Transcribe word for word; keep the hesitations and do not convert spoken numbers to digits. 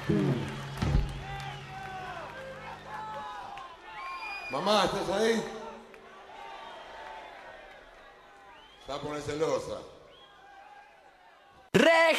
Mamá, ¿estás ahí? Se va a poner celosa. Reg